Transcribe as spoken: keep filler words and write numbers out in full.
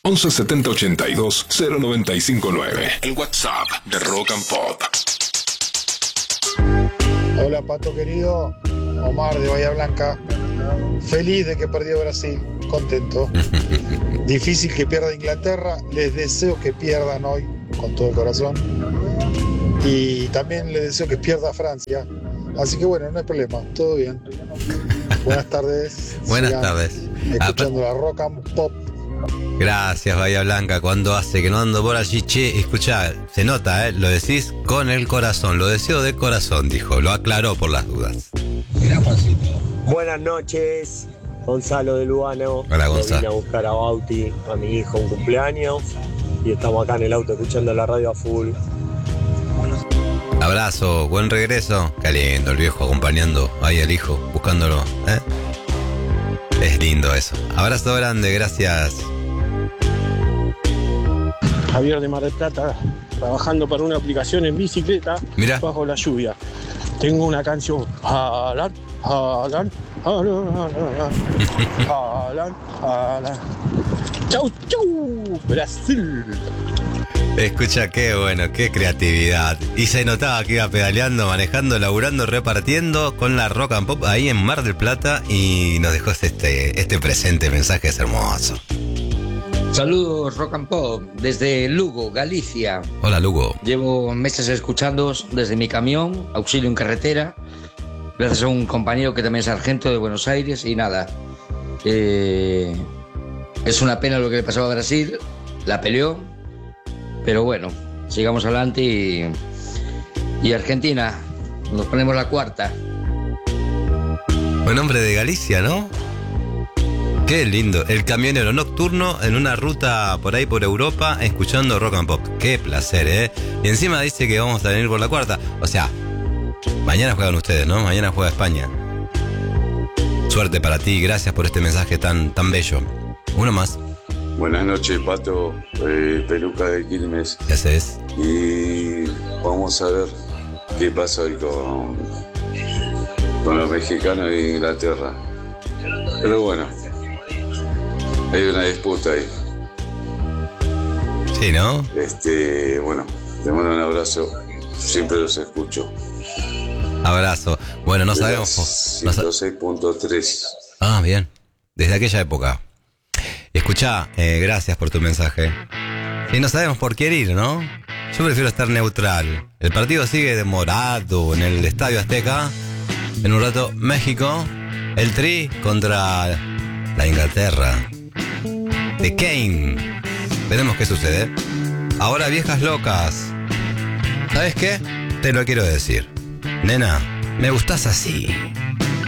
once setenta ochenta y dos cero noventa y cinco nueve. El WhatsApp de Rock and Pop. Hola, Pato querido. Omar de Bahía Blanca. Feliz de que perdió Brasil. Contento. Difícil que pierda Inglaterra. Les deseo que pierdan hoy con todo el corazón. Y también les deseo que pierda Francia. Así que bueno, no hay problema. Todo bien. Buenas tardes. Buenas Sigan tardes. escuchando la Rock and Pop. Gracias, Bahía Blanca. Cuando hace que no ando por allí, che, escuchá, se nota, ¿eh? Lo decís con el corazón, lo deseo de corazón, dijo, lo aclaró por las dudas. Buenas noches, Gonzalo de Lugano. Hola, Gonzalo. Vine a buscar a Bauti, a mi hijo, un cumpleaños, y estamos acá en el auto escuchando la radio a full. Abrazo, buen regreso. Qué lindo, el viejo acompañando ahí al hijo, buscándolo, ¿eh? Es lindo eso. Abrazo grande, gracias. Javier de Mar del Plata, trabajando para una aplicación en bicicleta. Mirá. Bajo la lluvia. Tengo una canción. Alan, Alan, Alan, Alan, Alan. Chau, chau, Brasil. Escucha, qué bueno, qué creatividad. Y se notaba que iba pedaleando, manejando, laburando, repartiendo con la Rock and Pop ahí en Mar del Plata y nos dejó este, este presente mensaje, es hermoso. Saludos Rock and Pop desde Lugo, Galicia. Hola, Lugo. Llevo meses escuchando desde mi camión, auxilio en carretera, gracias a un compañero que también es sargento de Buenos Aires y nada. Eh, es una pena lo que le pasó a Brasil, la peleó, pero bueno, sigamos adelante y, y Argentina, nos ponemos la cuarta. Buen hombre de Galicia, ¿no? Qué lindo, el camionero nocturno en una ruta por ahí por Europa escuchando Rock and Pop. Qué placer, ¿eh? Y encima dice que vamos a venir por la cuarta. O sea, mañana juegan ustedes, ¿no? Mañana juega España. Suerte para ti, gracias por este mensaje tan, tan bello. Uno más. Buenas noches, Pato, eh, Peluca de Quilmes. ¿Qué haces? Y vamos a ver qué pasa hoy con, con los mexicanos de Inglaterra. Pero bueno, hay una disputa ahí. Sí, ¿no? Este, bueno, te mando un abrazo, siempre los escucho. Abrazo. Bueno, no sabemos. ciento seis punto tres. Ah, bien. Desde aquella época. Escuchá, eh, gracias por tu mensaje. Y no sabemos por qué ir, ¿no? Yo prefiero estar neutral. El partido sigue demorado en el Estadio Azteca. En un rato, México. El Tri contra la Inglaterra. De Kane. Veremos qué sucede. Ahora, viejas locas. ¿Sabes qué? Te lo quiero decir. Nena, me gustás así.